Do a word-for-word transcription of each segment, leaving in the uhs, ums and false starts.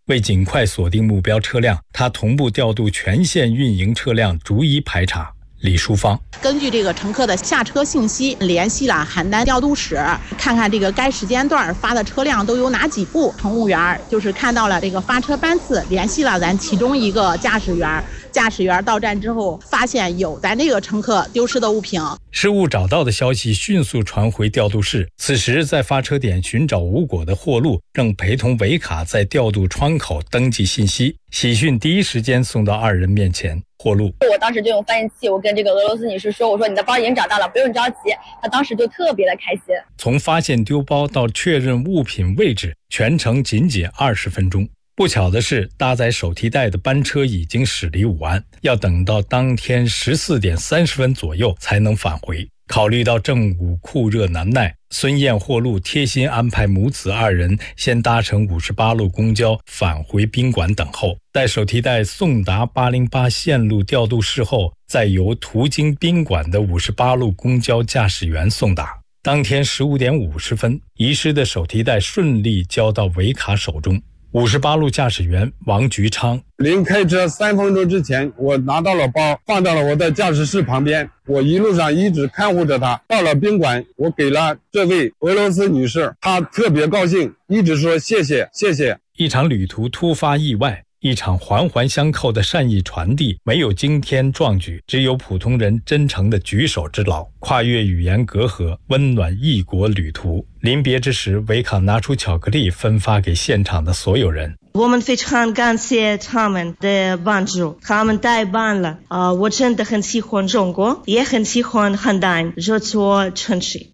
为尽快锁定目标车辆，他同步调度全线运营车辆，逐一排查。李淑芳根据这个乘客的下车信息，联系了邯郸调度室，看看这个该时间段发的车辆都有哪几部。乘务员就是看到了这个发车班次，联系了咱其中一个驾驶员。驾驶员到站之后，发现有咱这个乘客丢失的物品， 失物找到的消息迅速传回调度室。此时在发车点寻找无果的货路，正陪同维卡在调度窗口登记信息。喜讯第一时间送到二人面前。货路， 我当时就用翻译器，我跟这个俄罗斯女士说，我说你的包已经找到了，不用着急。她当时就特别的开心。 从发现丢包到确认物品位置，全程仅仅二十分钟。不巧的是，搭载手提袋的班车已经驶离武安，要等到当天十四点三十分左右才能返回。考虑到正午酷热难耐，孙燕、霍路贴心安排母子二人先搭乘五十八路公交返回宾馆等候，待手提袋送达八零八线路调度室后，再由途经宾馆的五十八路公交驾驶员送达。当天十五点五十分，遗失的手提袋顺利交到维卡手中。五十八路驾驶员王菊昌， 临开车三分钟之前，我拿到了包，放到了我的驾驶室旁边。我一路上一直看护着他，到了宾馆，我给了这位俄罗斯女士，她特别高兴，一直说谢谢谢谢。 一场旅途突发意外，一场环环相扣的善意传递，没有惊天壮举，只有普通人真诚的举手之劳，跨越语言隔阂，温暖异国旅途。临别之时，维卡拿出巧克力分发给现场的所有人。 我们非常感谢他们的帮助，他们太棒了。呃，我真的很喜欢中国，也很喜欢邯郸这座城市。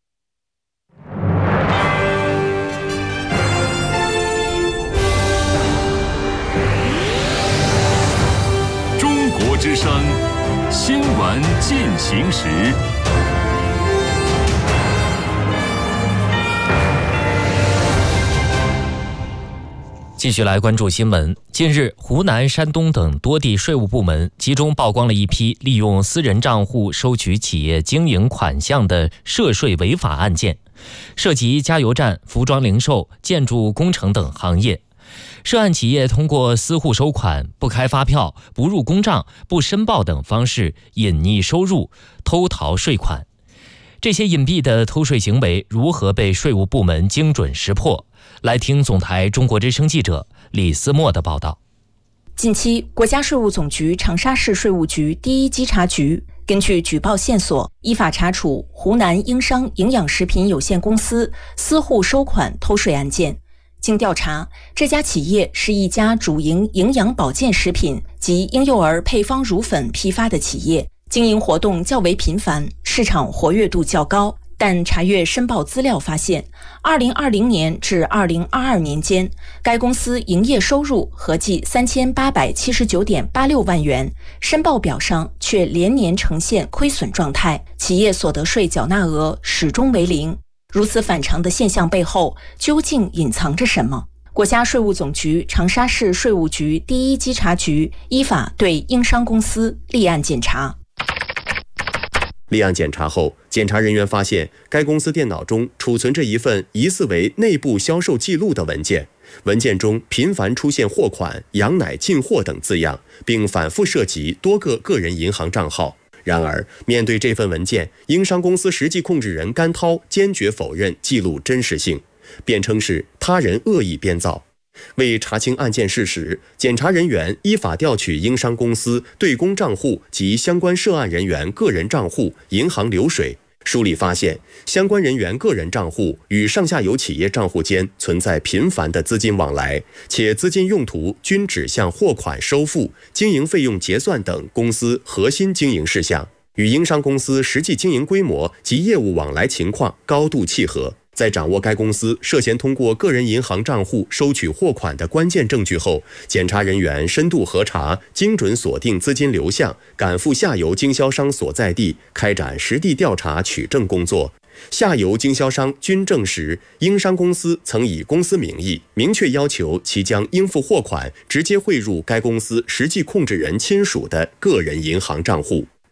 中国之声新闻进行时。 继续来关注新闻。近日，湖南、山东等多地税务部门集中曝光了一批利用私人账户收取企业经营款项的涉税违法案件，涉及加油站、服装零售、建筑工程等行业。涉案企业通过私户收款、不开发票、不入公账、不申报等方式隐匿收入、偷逃税款。这些隐蔽的偷税行为如何被税务部门精准识破？来听总台中国之声记者李思墨的报道。 近期，国家税务总局长沙市税务局第一稽查局根据举报线索，依法查处湖南英商营养食品有限公司私户收款偷税案件。经调查，这家企业是一家主营营养保健食品及婴幼儿配方乳粉批发的企业，经营活动较为频繁，市场活跃度较高。但查阅申报资料发现，二零二零年至二零二二年间，该公司营业收入合计三千八百七十九点八六万元，申报表上却连年呈现亏损状态，企业所得税缴纳额始终为零。如此反常的现象背后，究竟隐藏着什么？国家税务总局长沙市税务局第一稽查局依法对英商公司立案检查。 立案检查后，检查人员发现该公司电脑中储存着一份疑似为内部销售记录的文件，文件中频繁出现货款、羊奶进货等字样，并反复涉及多个个人银行账号。然而，面对这份文件，英商公司实际控制人甘涛坚决否认记录真实性，辩称是他人恶意编造。为查清案件事实，检查人员依法调取英商公司对公账户及相关涉案人员个人账户、银行流水，梳理发现，相关人员个人账户与上下游企业账户间存在频繁的资金往来，且资金用途均指向货款收付、经营费用结算等公司核心经营事项，与英商公司实际经营规模及业务往来情况高度契合。在掌握该公司涉嫌通过个人银行账户收取货款的关键证据后，检查人员深度核查，精准锁定资金流向，赶赴下游经销商所在地，开展实地调查取证工作。下游经销商均证实，英商公司曾以公司名义明确要求其将应付货款直接汇入该公司实际控制人亲属的个人银行账户。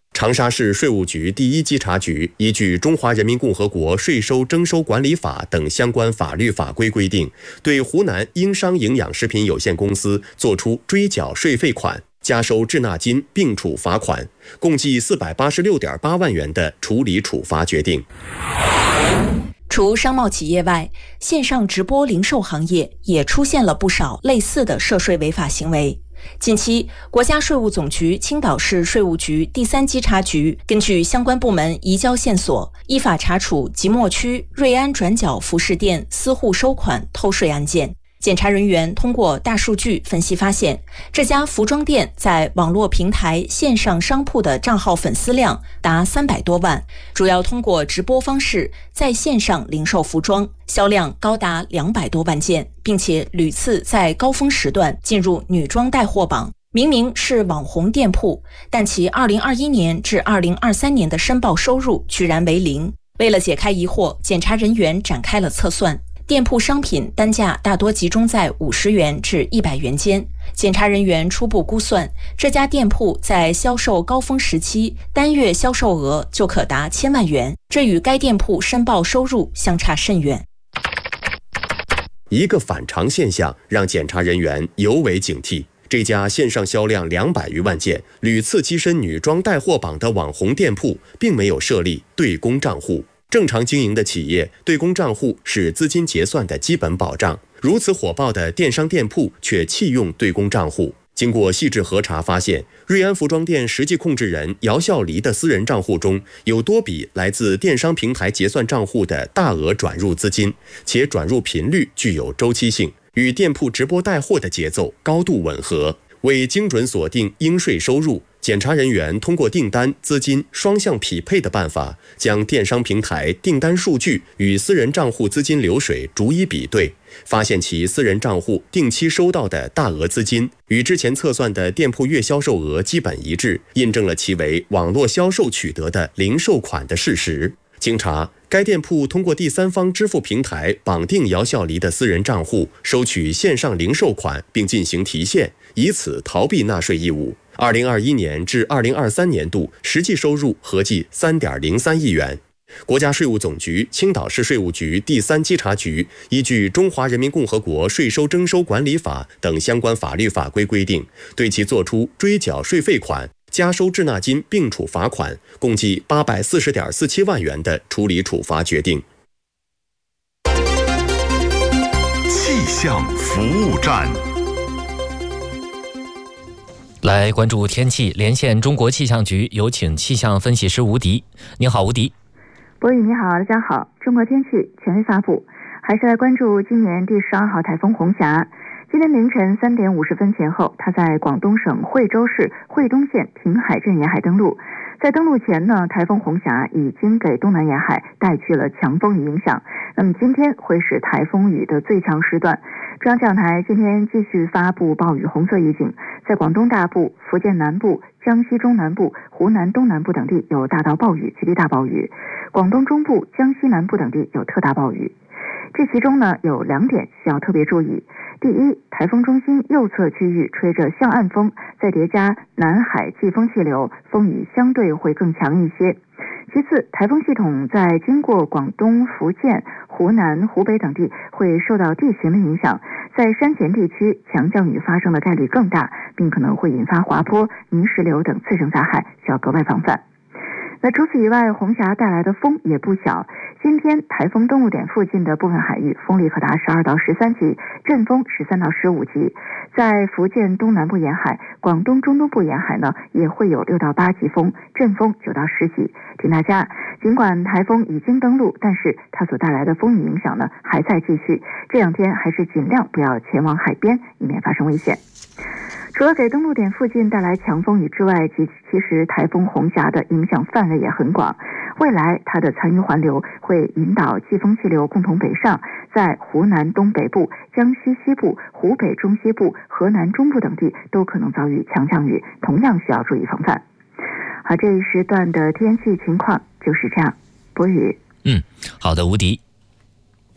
长沙市税务局第一稽查局依据《中华人民共和国税收征收管理法》等相关法律法规规定，对湖南英商营养食品有限公司作出追缴税费款、加收滞纳金并处罚款，共计四百八十六点八万元的处理处罚决定。 除商贸企业外，线上直播零售行业也出现了不少类似的涉税违法行为。近期，国家税务总局青岛市税务局第三稽查局根据相关部门移交线索，依法查处即墨区瑞安转角服饰店私户收款偷税案件。检查人员通过大数据分析发现，这家服装店在网络平台线上商铺的账号粉丝量达三百多万，主要通过直播方式在线上零售服装，销量高达两百多万件，并且屡次在高峰时段进入女装带货榜。明明是网红店铺，但其二零二一年至二零二三年的申报收入居然为零。为了解开疑惑，检查人员展开了测算。店铺商品单价大多集中在五十元至一百元间，检查人员初步估算，这家店铺在销售高峰时期单月销售额就可达千万元，这与该店铺申报收入相差甚远。 一个反常现象让检查人员尤为警惕。这家线上销量两百余万件、屡次跻身女装带货榜的网红店铺，并没有设立对公账户。正常经营的企业，对公账户是资金结算的基本保障。如此火爆的电商店铺却弃用对公账户。经过细致核查发现，瑞安服装店实际控制人姚笑黎的私人账户中有多笔来自电商平台结算账户的大额转入资金，且转入频率具有周期性，与店铺直播带货的节奏高度吻合。为精准锁定应税收入，检查人员通过订单、资金双向匹配的办法，将电商平台订单数据与私人账户资金流水逐一比对，发现其私人账户定期收到的大额资金与之前测算的店铺月销售额基本一致，印证了其为网络销售取得的零售款的事实。经查，该店铺通过第三方支付平台绑定姚笑黎的私人账户，收取线上零售款并进行提现，以此逃避纳税义务。二零二一年至二零二三年度实际收入合计三点零三亿元。国家税务总局青岛市税务局第三稽查局依据《中华人民共和国税收征收管理法》等相关法律法规规定，对其作出追缴税费款、加收滞纳金并处罚款，共计八百四十点四七万元的处理处罚决定。 气象服务站。 来关注天气，连线中国气象局，有请气象分析师吴迪。你好，吴迪。 博宇你好，大家好。中国天气权威发布，还是来关注今年第十二号台风红霞。今天凌晨三点五十分前后，它在广东省惠州市惠东县平海镇沿海登陆。在登陆前呢，台风红霞已经给东南沿海带去了强风雨影响。那么今天会是台风雨的最强时段。中央气象台今天继续发布暴雨红色预警，在广东大部、福建南部、江西中南部、湖南东南部等地有大到暴雨、极地大暴雨，广东中部、江西南部等地有特大暴雨。这其中呢有两点需要特别注意。第一，台风中心右侧区域吹着向岸风，再叠加南海季风气流，风雨相对会更强一些。其次，台风系统在经过广东、福建、湖南、湖北等地会受到地形的影响，在山前地区强降雨发生的概率更大，并可能会引发滑坡、泥石流等次生灾害，需要格外防范。那除此以外，红霞带来的风也不小。今天台风登陆点附近的部分海域风力可达十二到十三级，阵风十三到十五级。在福建东南部沿海、广东中东部沿海呢，也会有六到八级风，阵风九到十级。提醒大家，尽管台风已经登陆，但是它所带来的风雨影响呢还在继续。这两天还是尽量不要前往海边，以免发生危险。除了给登陆点附近带来强风雨之外，其其实台风红霞的影响范围也很广。未来它的残余环流会引导季风气流共同北上，在湖南东北部、江西西部、湖北中西部、河南中部等地都可能遭遇强降雨，同样需要注意防范。好，这一时段的天气情况就是这样。博宇， 嗯，好的，吴迪。